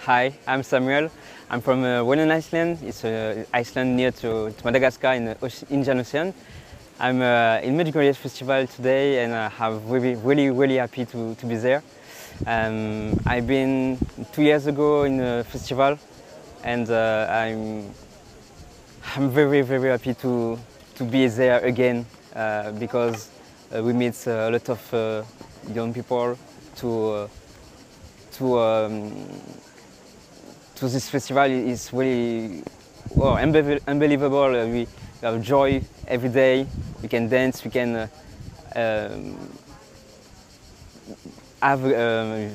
Hi, I'm Samuel. I'm from Wonen Island. It's an island near to Madagascar in the Indian Ocean. I'm in Medjugorje Festival today and I'm really happy to be there. I've been 2 years ago in the festival and I'm very happy to be there again because we meet a lot of young people to this festival is really unbelievable. We have joy every day. We can dance. We can have